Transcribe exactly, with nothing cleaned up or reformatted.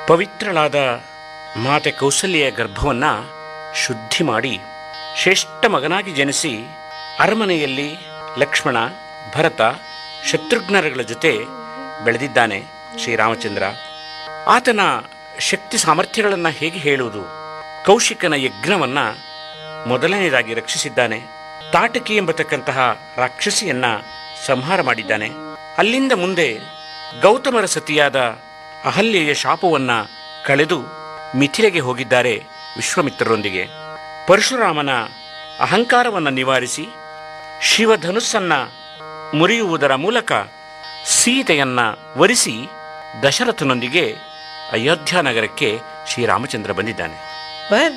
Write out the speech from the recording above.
ಪವಿತ್ರಳಾದ ಮಾತೆ ಕೌಸಲ್ಯ ಗರ್ಭವನ್ನು ಶುದ್ಧಿ ಮಾಡಿ ಶ್ರೇಷ್ಠ ಮಗನಾಗಿ ಜನಿಸಿ ಅರಮನೆಯಲ್ಲಿ ಲಕ್ಷ್ಮಣ, ಭರತ, ಶತ್ರುಘ್ನರುಗಳ ಜೊತೆ ಬೆಳೆದಿದ್ದಾನೆ ಶ್ರೀರಾಮಚಂದ್ರ. ಆತನ ಶಕ್ತಿ ಸಾಮರ್ಥ್ಯಗಳನ್ನು ಹೇಗೆ ಹೇಳುವುದು? ಕೌಶಿಕನ ಯಜ್ಞವನ್ನು ಮೊದಲನೆಯದಾಗಿ ರಕ್ಷಿಸಿದ್ದಾನೆ. ತಾಟಕಿ ಎಂಬತಕ್ಕಂತಹ ರಾಕ್ಷಸಿಯನ್ನ ಸಂಹಾರ ಮಾಡಿದ್ದಾನೆ. ಅಲ್ಲಿಂದ ಮುಂದೆ ಗೌತಮರ ಸತಿಯಾದ ಅಹಲ್ಯೆಯ ಶಾಪವನ್ನು ಕಳೆದು ಮಿಥಿಲೆಗೆ ಹೋಗಿದ್ದಾರೆ ವಿಶ್ವಾಮಿತ್ರರೊಂದಿಗೆ. ಪರಶುರಾಮನ ಅಹಂಕಾರವನ್ನು ನಿವಾರಿಸಿ ಶಿವಧನುಸ್ಸನ್ನು ಮುರಿಯುವುದರ ಮೂಲಕ ಸೀತೆಯನ್ನ ವರಿಸಿ ದಶರಥನೊಂದಿಗೆ ಅಯೋಧ್ಯ ನಗರಕ್ಕೆ ಶ್ರೀರಾಮಚಂದ್ರ ಬಂದಿದ್ದಾನೆ.